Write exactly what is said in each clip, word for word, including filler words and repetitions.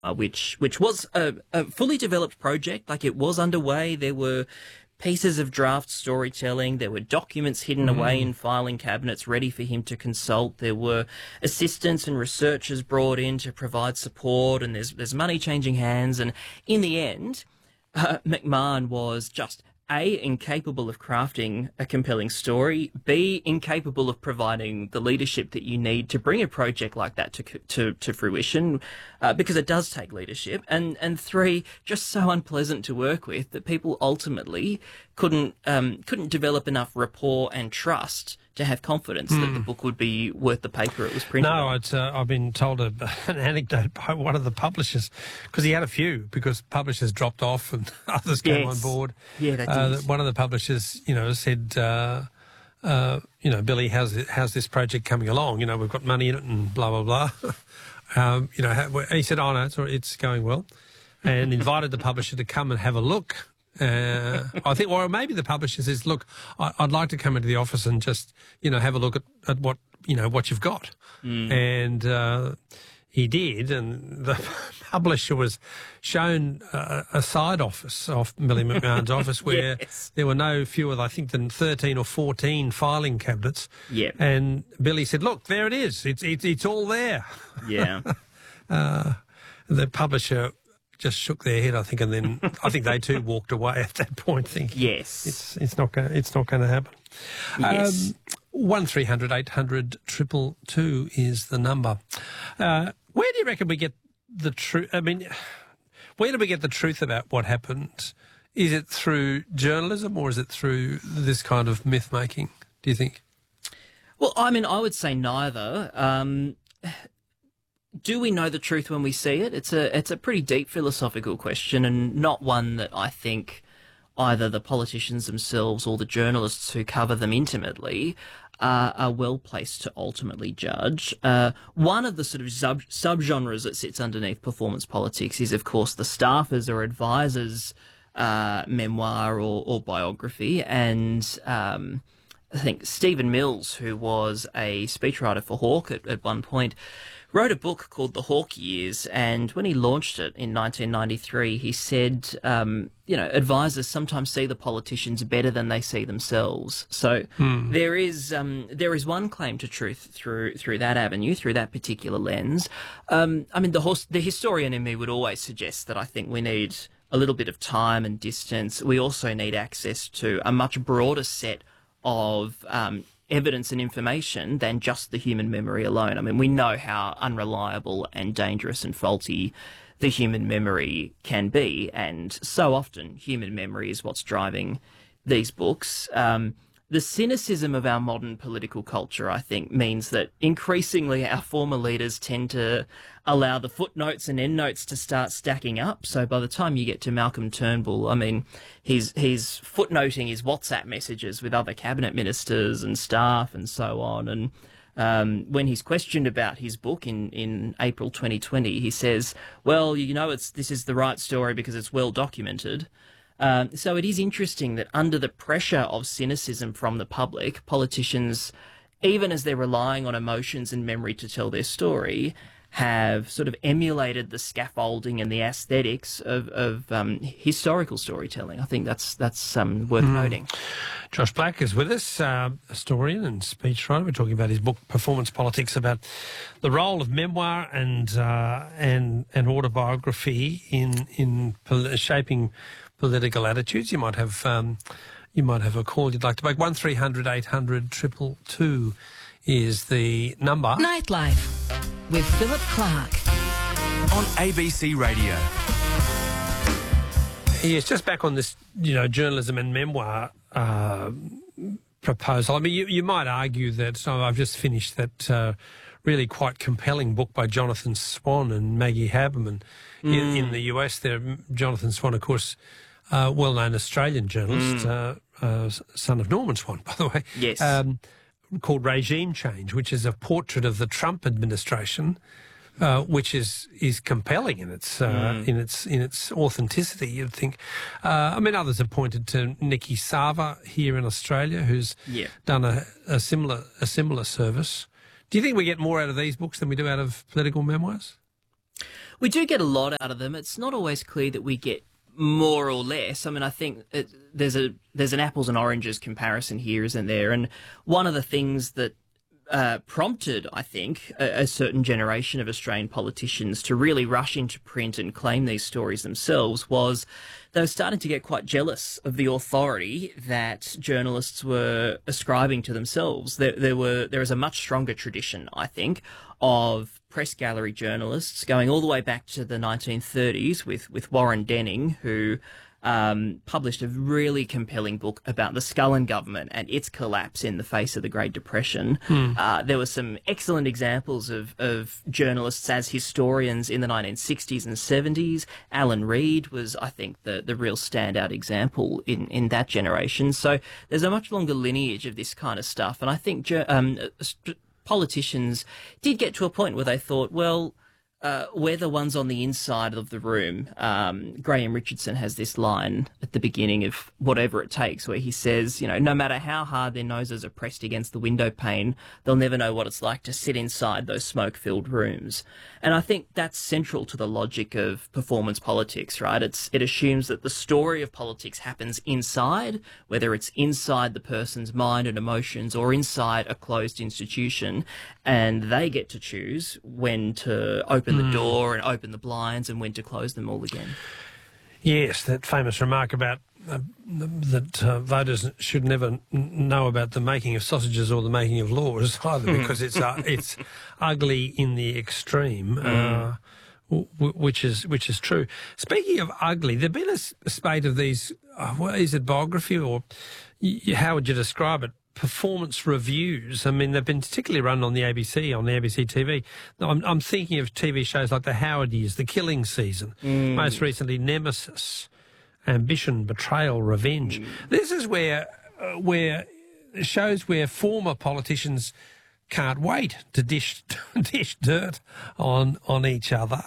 which which was a, a fully developed project. Like, it was underway. There were pieces of draft storytelling. There were documents hidden mm. away in filing cabinets ready for him to consult. There were assistants and researchers brought in to provide support, and there's there's money changing hands. And in the end, uh, McMahon was just A, incapable of crafting a compelling story, B, incapable of providing the leadership that you need to bring a project like that to to, to fruition, uh, because it does take leadership, and, and three, just so unpleasant to work with that people ultimately couldn't um, couldn't develop enough rapport and trust to have confidence mm. that the book would be worth the paper it was printed no, on. It's, uh, I've been told a, an anecdote by one of the publishers, because he had a few, because publishers dropped off and others came yes. on board. Yeah, they did. Uh, one of the publishers, you know, said, uh, uh, you know, Billy, how's, it, how's this project coming along? You know, we've got money in it and blah, blah, blah. um, you know, how, he said, oh, no, it's, it's going well, and invited the publisher to come and have a look. Uh, I think, or maybe the publisher says, look, I, I'd like to come into the office and just, you know, have a look at, at what, you know, what you've got. Mm. And uh, he did, and the publisher was shown uh, a side office of Billy McMahon's office where yes. there were no fewer, I think, than thirteen or fourteen filing cabinets. Yeah. And Billy said, look, there it is. It's, it's, it's all there. Yeah. uh, the publisher just shook their head, I think, and then I think they too walked away at that point, thinking, yes, it's it's not going it's not going to happen. Yes. Um, one three hundred eight hundred triple two is the number. Uh, where do you reckon we get the truth? I mean, where do we get the truth about what happened? Is it through journalism, or is it through this kind of myth making? Do you think? Well, I mean, I would say neither. Um, Do we know the truth when we see it? It's a it's a pretty deep philosophical question, and not one that I think either the politicians themselves or the journalists who cover them intimately uh, are well placed to ultimately judge. Uh, one of the sort of sub subgenres that sits underneath performance politics is, of course, the staffers or advisors' uh, memoir or, or biography, and um, I think Stephen Mills, who was a speechwriter for Hawke at, at one point, wrote a book called The Hawke Years, and when he launched it in nineteen ninety-three, he said, um, you know, advisors sometimes see the politicians better than they see themselves. So hmm. there is um, there is one claim to truth through through that avenue, through that particular lens. Um, I mean, the horse, the historian in me would always suggest that I think we need a little bit of time and distance. We also need access to a much broader set of um, evidence and information than just the human memory alone. I mean, we know how unreliable and dangerous and faulty the human memory can be, and so often human memory is what's driving these books. Um, the cynicism of our modern political culture, I think, means that increasingly our former leaders tend to allow the footnotes and endnotes to start stacking up. So by the time you get to Malcolm Turnbull, I mean, he's, he's footnoting his WhatsApp messages with other cabinet ministers and staff and so on. And um, when he's questioned about his book in, in April twenty twenty, he says, well, you know, it's this is the right story because it's well documented. Um, so it is interesting that under the pressure of cynicism from the public, politicians, even as they're relying on emotions and memory to tell their story, have sort of emulated the scaffolding and the aesthetics of, of um, historical storytelling. I think that's that's um, worth mm. noting. Josh Black is with us, uh, historian and speechwriter. We're talking about his book, Performance Politics, about the role of memoir and uh, and and autobiography in in pol shaping political attitudes. You might have um, you might have a call you'd like to make. One three hundred eight hundred triple two is the number. Nightlife with Philip Clark on A B C Radio. Yes, just back on this, you know, journalism and memoir uh, proposal. I mean, you, you might argue that, so I've just finished that uh, really quite compelling book by Jonathan Swan and Maggie Haberman mm. in, in the U S. There, Jonathan Swan, of course, uh, well-known Australian journalist, mm. uh, uh, son of Norman Swan, by the way. Yes. Um, called Regime Change, which is a portrait of the Trump administration, uh, which is is compelling in its uh, mm. in its in its authenticity. You'd think. Uh, I mean, others have pointed to Nikki Sava here in Australia, who's yeah. done a, a similar a similar service. Do you think we get more out of these books than we do out of political memoirs? We do get a lot out of them. It's not always clear that we get more or less. I mean, I think it, there's a there's an apples and oranges comparison here, isn't there? And one of the things that uh, prompted, I think, a, a certain generation of Australian politicians to really rush into print and claim these stories themselves was they were starting to get quite jealous of the authority that journalists were ascribing to themselves. There, there were there is a much stronger tradition, I think, of press gallery journalists going all the way back to the nineteen thirties with, with Warren Denning, who um, published a really compelling book about the Scullin government and its collapse in the face of the Great Depression. Hmm. Uh, there were some excellent examples of, of journalists as historians in the nineteen sixties and seventies. Alan Reid was, I think, the, the real standout example in, in that generation. So there's a much longer lineage of this kind of stuff. And I think um, politicians did get to a point where they thought, well, uh, we're the ones on the inside of the room. Um, Graham Richardson has this line at the beginning of Whatever It Takes where he says, you know, no matter how hard their noses are pressed against the window pane, they'll never know what it's like to sit inside those smoke-filled rooms. And I think that's central to the logic of performance politics, right? It's, it assumes that the story of politics happens inside, whether it's inside the person's mind and emotions or inside a closed institution, and they get to choose when to open the door and open the blinds and when to close them all again. Yes, that famous remark about uh, that uh, voters should never n- know about the making of sausages or the making of laws either, because it's uh, it's ugly in the extreme, uh, w- w- which is which is true. Speaking of ugly, there've been a, s- a spate of these. Uh, what is it, biography, or y- how would you describe it? Performance reviews. I mean, they've been particularly run on the A B C, on the A B C T V. I'm, I'm thinking of T V shows like The Howard Years, The Killing Season, mm. most recently Nemesis, Ambition, Betrayal, Revenge. Mm. This is where uh, where shows where former politicians can't wait to dish dish dirt on on each other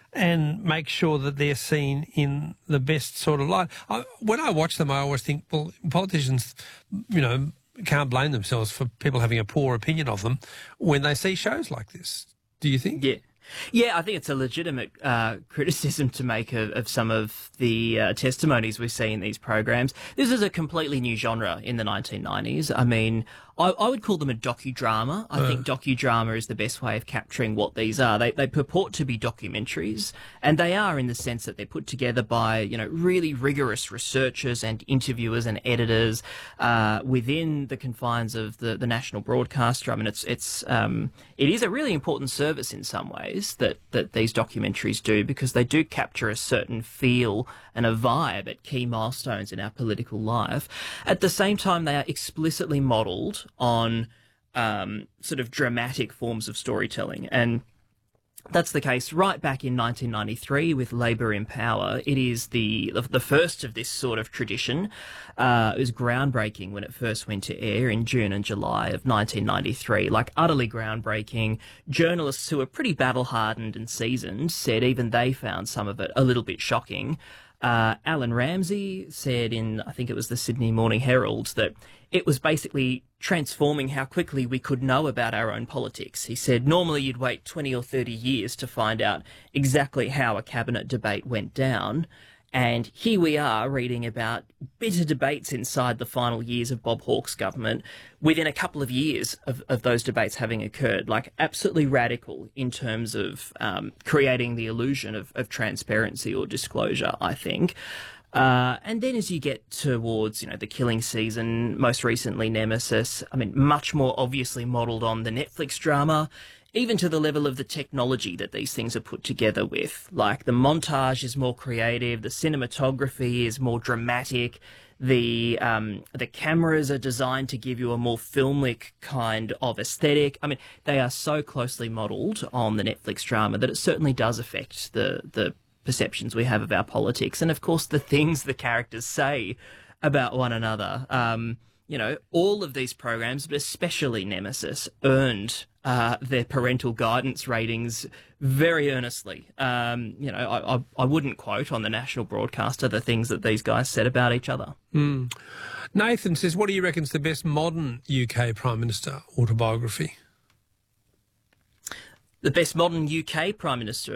and make sure that they're seen in the best sort of light. I, when I watch them, I always think, well, politicians, you know, can't blame themselves for people having a poor opinion of them when they see shows like this. Do you think? Yeah. Yeah, I think it's a legitimate uh, criticism to make of, of some of the uh, testimonies we see in these programs. This is a completely new genre in the nineteen nineties. I mean, I, I would call them a docudrama. I uh. think docudrama is the best way of capturing what these are. They they purport to be documentaries, and they are in the sense that they're put together by, you know, really rigorous researchers and interviewers and editors uh, within the confines of the, the national broadcaster. I mean, it's it's um, it is a really important service in some ways that, that these documentaries do, because they do capture a certain feel and a vibe at key milestones in our political life. At the same time, they are explicitly modelled on um, sort of dramatic forms of storytelling. And that's the case right back in nineteen ninety-three with Labour in Power. It is the the first of this sort of tradition. Uh, it was groundbreaking when it first went to air in June and July of nineteen ninety-three. Like, utterly groundbreaking. Journalists who were pretty battle-hardened and seasoned said even they found some of it a little bit shocking. Uh, Alan Ramsey said in, I think it was the Sydney Morning Herald, that it was basically transforming how quickly we could know about our own politics. He said normally you'd wait twenty or thirty years to find out exactly how a cabinet debate went down. And here we are reading about bitter debates inside the final years of Bob Hawke's government within a couple of years of, of those debates having occurred. Like, absolutely radical in terms of um, creating the illusion of, of transparency or disclosure, I think. Uh, and then as you get towards, you know, The Killing Season, most recently Nemesis, I mean, much more obviously modelled on the Netflix drama, even to the level of the technology that these things are put together with. Like, the montage is more creative, the cinematography is more dramatic, the um, the cameras are designed to give you a more filmic kind of aesthetic. I mean, they are so closely modelled on the Netflix drama that it certainly does affect the the perceptions we have of our politics. And of course, the things the characters say about one another. Um, you know, all of these programs, but especially Nemesis, earned uh, their parental guidance ratings very earnestly. Um, you know, I, I, I wouldn't quote on the national broadcaster the things that these guys said about each other. Mm. Nathan says, what do you reckon's the best modern U K Prime Minister autobiography? The best modern U K Prime Minister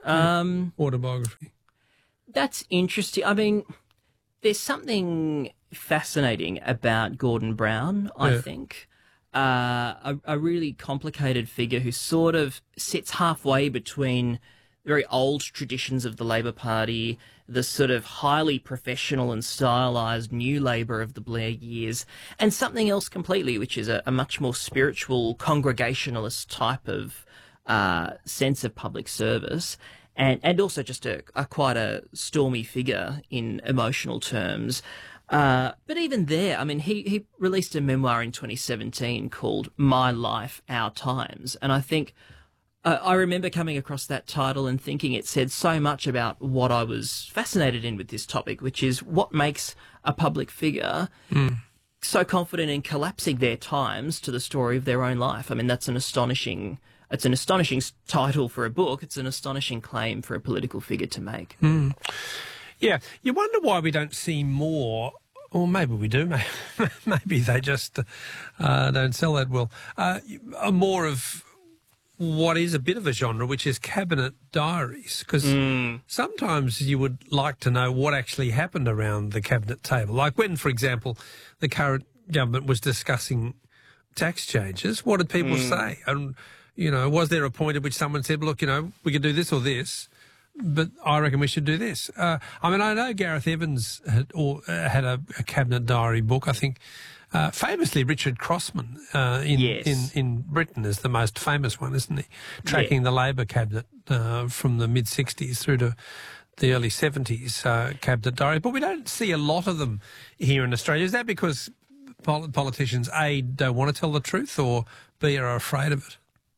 Um, Autobiography. That's interesting. I mean, there's something fascinating about Gordon Brown, I Yeah. think. Uh, a, a really complicated figure who sort of sits halfway between very old traditions of the Labor Party, the sort of highly professional and stylised new Labor of the Blair years, and something else completely, which is a, a much more spiritual, congregationalist type of uh, sense of public service, and, and also just a, a quite a stormy figure in emotional terms. Uh, but even there, I mean, he, he released a memoir in twenty seventeen called My Life, Our Times, and I think uh, I remember coming across that title and thinking it said so much about what I was fascinated in with this topic, which is what makes a public figure mm. so confident in collapsing their times to the story of their own life. I mean, that's an astonishing, it's an astonishing title for a book. It's an astonishing claim for a political figure to make. Mm. Yeah, you wonder why we don't see more, or maybe we do, maybe, maybe they just uh, don't sell that well, uh, more of what is a bit of a genre, which is cabinet diaries, because mm. sometimes you would like to know what actually happened around the cabinet table. Like when, for example, the current government was discussing tax changes, what did people mm. say? And, you know, was there a point at which someone said, look, you know, we could do this or this, but I reckon we should do this. Uh, I mean, I know Gareth Evans had, or, uh, had a, a cabinet diary book. I think uh, famously Richard Crossman uh, in, yes. in in Britain is the most famous one, isn't he? Tracking yeah. the Labor cabinet uh, from the mid sixties through to the early seventies uh, cabinet diary. But we don't see a lot of them here in Australia. Is that because pol- politicians, A, don't want to tell the truth, or B, are afraid of it?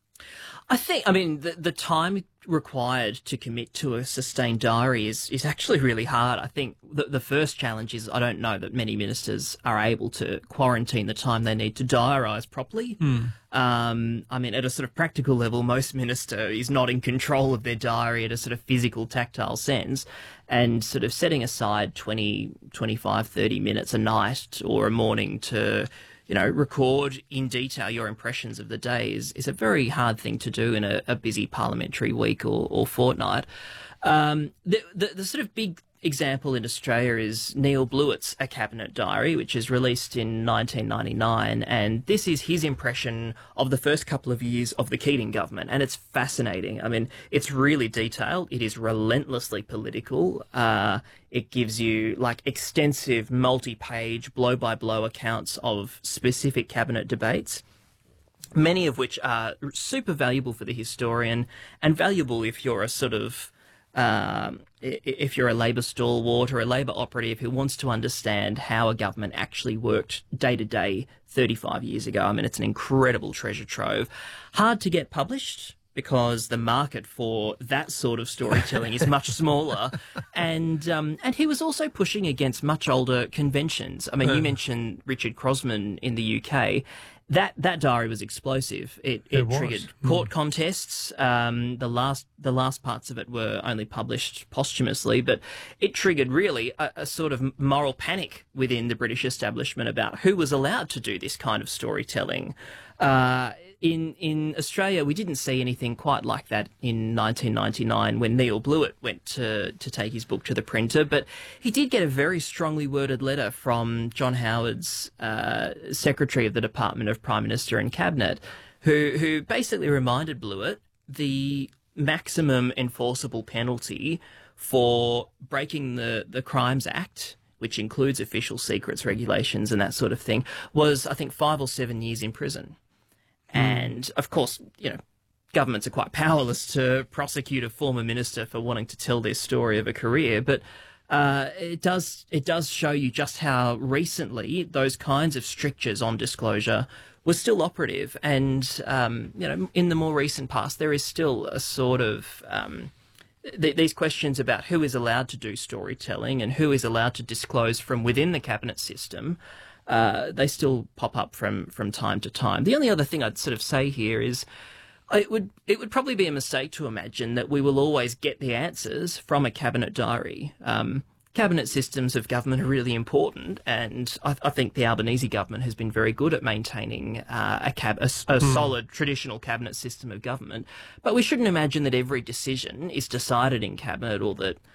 I think, I mean, the, the time required to commit to a sustained diary is, is actually really hard. I think the, the first challenge is I don't know that many ministers are able to quarantine the time they need to diarise properly. Mm. Um, I mean, at a sort of practical level, most minister is not in control of their diary at a sort of physical, tactile sense, and sort of setting aside twenty, twenty-five, thirty minutes a night or a morning to, you know, record in detail your impressions of the day is, is a very hard thing to do in a, a busy parliamentary week or, or fortnight. Um, the, the, the sort of big example in Australia is Neil Blewett's A Cabinet Diary, which is released in nineteen ninety-nine, and this is his impression of the first couple of years of the Keating government, and it's fascinating. I mean, it's really detailed. It is relentlessly political. Uh, it gives you, like, extensive, multi-page, blow-by-blow accounts of specific cabinet debates, many of which are super valuable for the historian and valuable if you're a sort of Um, if you're a Labor stalwart or a Labor operative who wants to understand how a government actually worked day to day thirty-five years ago. I mean, it's an incredible treasure trove. Hard to get published because the market for that sort of storytelling is much smaller. And um, and he was also pushing against much older conventions. I mean, you mentioned Richard Crossman in the U K. That that diary was explosive. It, it, it triggered mm. court contests. Um, the last the last parts of it were only published posthumously, but it triggered really a, a sort of moral panic within the British establishment about who was allowed to do this kind of storytelling. Uh, in in Australia, we didn't see anything quite like that in nineteen ninety-nine when Neil Blewett went to to take his book to the printer, but he did get a very strongly worded letter from John Howard's uh, Secretary of the Department of Prime Minister and Cabinet, who who basically reminded Blewett the maximum enforceable penalty for breaking the, the Crimes Act, which includes official secrets regulations and that sort of thing, was, I think, five or seven years in prison. And, of course, you know, governments are quite powerless to prosecute a former minister for wanting to tell their story of a career, but uh, it does it does show you just how recently those kinds of strictures on disclosure were still operative. And, um, you know, in the more recent past, there is still a sort of um, th- these questions about who is allowed to do storytelling and who is allowed to disclose from within the cabinet system. Uh, they still pop up from, from time to time. The only other thing I'd sort of say here is it would it would probably be a mistake to imagine that we will always get the answers from a cabinet diary. Um, cabinet systems of government are really important, and I, I think the Albanese government has been very good at maintaining uh, a, cab- a, a mm. solid traditional cabinet system of government. But we shouldn't imagine that every decision is decided in cabinet, or that